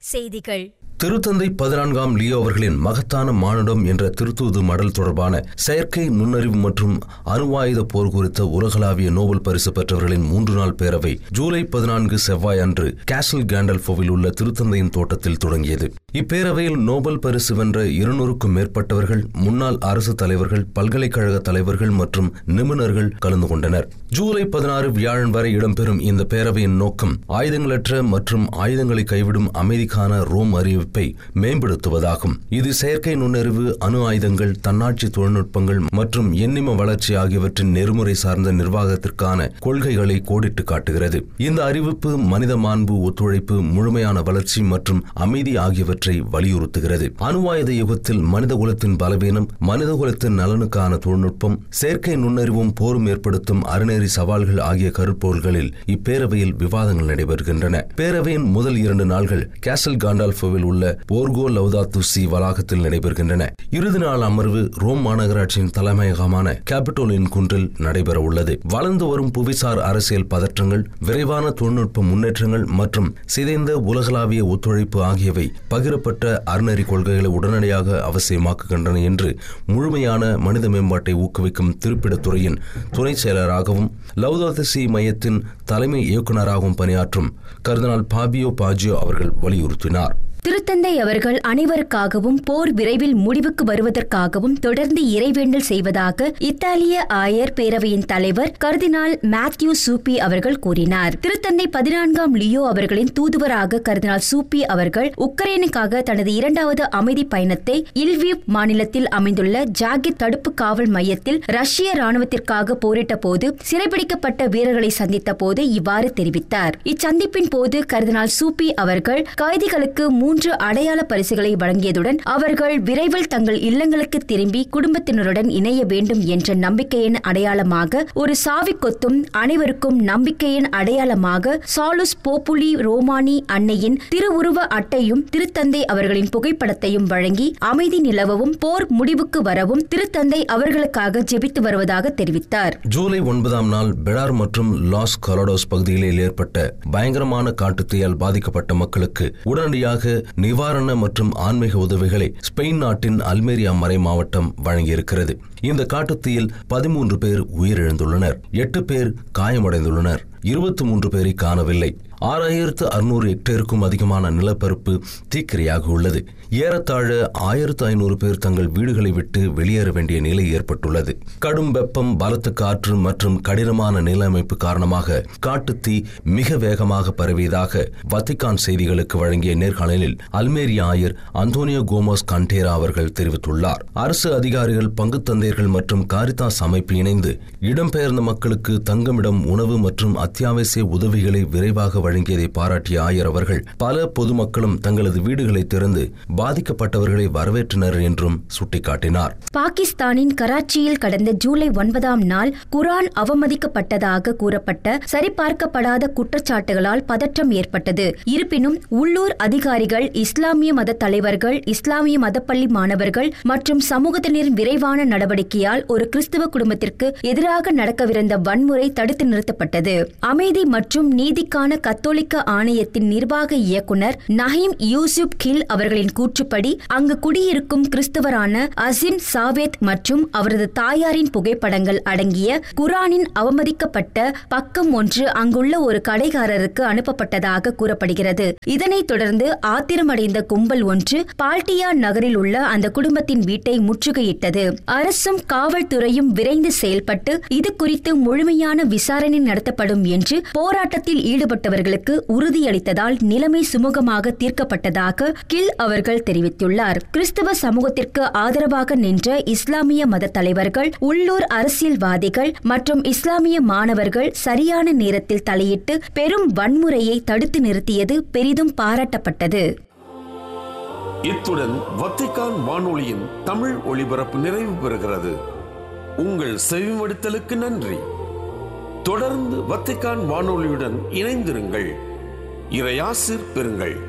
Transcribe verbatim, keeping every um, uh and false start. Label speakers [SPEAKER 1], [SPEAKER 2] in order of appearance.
[SPEAKER 1] செய்திகள்.
[SPEAKER 2] திருத்தந்தை பதினான்காம் லியோ அவர்களின் மகத்தான மானுடம் என்ற திருத்தூது மடல் தொடர்பான செயற்கை நுண்ணறிவு மற்றும் அணுவாயுத போர் குறித்த உலகளாவிய நோபல் பரிசு பெற்றவர்களின் மூன்று நாள் பேரவை ஜூலை பதினான்கு செவ்வாய் அன்று கேசல் கேண்டல்ஃபோவில் உள்ள திருத்தந்தையின் தோட்டத்தில் தொடங்கியது. இப்பேரவையில் நோபல் பரிசு வென்ற இருநூறுக்கும் மேற்பட்டவர்கள், முன்னாள் அரசு தலைவர்கள், பல்கலைக்கழக தலைவர்கள் மற்றும் நிபுணர்கள் கலந்து கொண்டனர். ஜூலை பதினாறு வியாழன் வரை இடம்பெறும் இந்த பேரவையின் நோக்கம் ஆயுதங்களற்ற மற்றும் ஆயுதங்களை கைவிடும் அமைதிக்கான ரோம் அறிவிப்பை மேம்படுத்துவதாகும். இது செயற்கை நுண்ணறிவு, அணு ஆயுதங்கள், தன்னாட்சி தொழில்நுட்பங்கள் மற்றும் எண்ணிம வளர்ச்சி ஆகியவற்றின் நெறிமுறை சார்ந்த நிர்வாகத்திற்கான கொள்கைகளை கோடிட்டு காட்டுகிறது. இந்த அறிவிப்பு மனித மாண்பு, ஒத்துழைப்பு, முழுமையான வளர்ச்சி மற்றும் அமைதி ஆகியவற்றை வலியுறுத்துகிறது. அணுவாயுத யுகத்தில் மனித குலத்தின் பலவீனம், மனித குலத்தின் நலனுக்கான தொழில்நுட்பம், செயற்கை நுண்ணறிவும் போரும் ஏற்படுத்தும் அறநெறி சவால்கள் ஆகிய கருப்பொருள்களில் இப்பேரவையில் விவாதங்கள் நடைபெறுகின்றன. பேரவையின் முதல் இரண்டு நாள்கள் கேசல் காண்டால்ஃபோவில் உள்ள போர்கோ லௌதாத்து சி வளாகத்தில் நடைபெறுகின்றன. இறுதி நாள் அமர்வு ரோம் மாநகராட்சியின் தலைமையகமான கேபிட்டோலின் குன்றில் நடைபெற உள்ளது. வளர்ந்து வரும் புவிசார் அரசியல் பதற்றங்கள், விரைவான தொழில்நுட்ப முன்னேற்றங்கள் மற்றும் சிதைந்த உலகளாவிய ஒத்துழைப்பு ஆகியவை பகிரப்பட்ட அறநெறி கொள்கைகளை உடனடியாக அவசியமாக்குகின்றன என்று முழுமையான மனித மேம்பாட்டை ஊக்குவிக்கும் திருப்பிடத்துறையின் துணை செயலராகவும் லௌதாத்து சி மையத்தின் தலைமை இயக்குநராகவும் பணியாற்றும் கர்தினால் பாபியோ பாஜியோ அவர்கள் வலியுறுத்தினார்.
[SPEAKER 1] திருத்தந்தை அவர்கள் அனைவருக்காகவும் போர் விரைவில் முடிவுக்கு வருவதற்காகவும் தொடர்ந்து இறைவேண்டல் செய்வதாக இத்தாலிய ஆயர் பேரவையின் தலைவர் கர்தினால் மேத்யூ சூப்பி அவர்கள் கூறினார். திருத்தந்தை பதினான்காம் லியோ அவர்களின் தூதுவராக கர்தினால் சூப்பி அவர்கள் உக்ரைனுக்காக தனது இரண்டாவது அமைதி பயணத்தை இல்விவ் மாநிலத்தில் அமைந்துள்ள ஜாகித் தடுப்பு காவல் மையத்தில் ரஷ்ய ராணுவத்திற்காக போரிட்ட போது சிறைபிடிக்கப்பட்ட வீரர்களை சந்தித்த போது இவ்வாறு தெரிவித்தார். இச்சந்திப்பின் போது கர்தினால் சூப்பி அவர்கள் கைதிகளுக்கு மூன்று அடையாள பரிசுகளை வழங்கியதுடன் அவர்கள் விரைவில் தங்கள் இல்லங்களுக்கு திரும்பி குடும்பத்தினருடன் இணைய வேண்டும் என்ற நம்பிக்கையின் அடையாளமாக ஒரு சாவி கொத்தும், அனைவருக்கும் நம்பிக்கையின் அடையாளமாக சாலுஸ் போப்புலி ரோமானி அன்னையின் திருவுருவ அட்டையும் திருத்தந்தை அவர்களின் புகைப்படத்தையும் வழங்கி அமைதி நிலவவும் போர் முடிவுக்கு வரவும் திருத்தந்தை அவர்களுக்காக ஜெபித்து வருவதாக தெரிவித்தார்.
[SPEAKER 2] ஜூலை ஒன்பதாம் நாள் பெடார் மற்றும் லாஸ் கலோடோஸ் பகுதிகளில் ஏற்பட்ட பயங்கரமான காட்டுத்தீயால் பாதிக்கப்பட்ட மக்களுக்கு உடனடியாக நிவாரண மற்றும் ஆன்மீக உதவிகளை ஸ்பெயின் நாட்டின் அல்மெரியா மறை மாவட்டம் வழங்கியிருக்கிறது. இந்த காட்டுத்தீயில் பதிமூன்று பேர் உயிரிழந்துள்ளனர், எட்டு பேர் காயமடைந்துள்ளனர், இருபத்தி மூன்று பேரை காணவில்லை. ஆறாயிரத்து அறுநூறு ஹெக்டேருக்கும் அதிகமான நிலப்பரப்பு தீக்கிரையாக உள்ளது. ஏறத்தாழ ஆயிரத்து ஐநூறு பேர் தங்கள் வீடுகளை விட்டு வெளியேற வேண்டிய நிலை ஏற்பட்டுள்ளது. கடும் வெப்பம், பலத்த காற்று மற்றும் கடினமான நில அமைப்பு காரணமாக காட்டுத்தீ மிக வேகமாக பரவியதாக வத்திக்கான் செய்திகளுக்கு வழங்கிய நேர்காணலில் அல்மேரியா ஆயர் அந்தோனியோ கோமஸ் கண்டேரா அவர்கள் தெரிவித்துள்ளார். அரசு அதிகாரிகள், பங்குத்தந்தையர்கள் மற்றும் காரிதாஸ் அமைப்பு இணைந்து இடம்பெயர்ந்த மக்களுக்கு தங்குமிடம், உணவு மற்றும் அத்தியாவசிய உதவிகளை விரைவாக வழங்கியதை பாராட்டிய ஆயர் அவர்கள் பல பொதுமக்களும் தங்களது வீடுகளை திறந்து பாதிக்கப்பட்டவர்களை வரவேற்றனர் என்றும் சுட்டிக்காட்டினார்.
[SPEAKER 1] பாகிஸ்தானின் கராச்சியில் கடந்த ஜூலை ஒன்பதாம் நாள் குரான் அவமதிக்கப்பட்டதாக கூறப்பட்ட சரிபார்க்கப்படாத குற்றச்சாட்டுகளால் பதற்றம் ஏற்பட்டது. இருப்பினும் உள்ளூர் அதிகாரிகள், இஸ்லாமிய மத தலைவர்கள், இஸ்லாமிய மதப்பள்ளி மாணவர்கள் மற்றும் சமூகத்தினரின் விரைவான நடவடிக்கையால் ஒரு கிறிஸ்தவ குடும்பத்திற்கு எதிராக நடக்கவிருந்த வன்முறை தடுத்து நிறுத்தப்பட்டது. அமைதி மற்றும் நீதிக்கான கத்தோலிக்க ஆணையத்தின் நிர்வாக இயக்குனர் நஹீம் யூசுப் கில் அவர்களின் கூற்றுப்படி அங்கு குடியிருக்கும் கிறிஸ்தவரான அசிம் சாவேத் மற்றும் அவரது தாயாரின் புகைப்படங்கள் அடங்கிய குரானின் அவமதிக்கப்பட்ட பக்கம் ஒன்று அங்குள்ள ஒரு கடைக்காரருக்கு அனுப்பப்பட்டதாக கூறப்படுகிறது. இதனைத் தொடர்ந்து ஆத்திரமடைந்த கும்பல் ஒன்று பால்டியா நகரில் உள்ள அந்த குடும்பத்தின் வீட்டை முற்றுகையிட்டது. அரசும் காவல்துறையும் விரைந்து செயல்பட்டு இது குறித்து முழுமையான விசாரணை நடத்தப்படும் என்று போராட்டத்தில் ஈடுபட்டவர்களுக்கு உறுதியளித்ததால் நிலைமை சுமூகமாக தீர்க்கப்பட்டதாக கில் அவர்கள் தெரிவித்துள்ளார். கிறிஸ்தவ சமூகத்திற்கு ஆதரவாக நின்ற இஸ்லாமிய மத தலைவர்கள், உள்ளூர் அரசியல்வாதிகள் மற்றும் இஸ்லாமிய மாணவர்கள் சரியான நேரத்தில் தலையிட்டு பெரும் வன்முறையை தடுத்து நிறுத்தியது பெரிதும் பாராட்டப்பட்டது.
[SPEAKER 3] இத்துடன் வத்திக்கான் வானொலியின் தமிழ் ஒளிபரப்பு நிறைவு பெறுகிறது. உங்கள் செவிமடுத்தலுக்கு நன்றி. தொடர்ந்து வத்திக்கான் வானொலியுடன் இணைந்திருங்கள். இறையாசிர் பெறுங்கள்.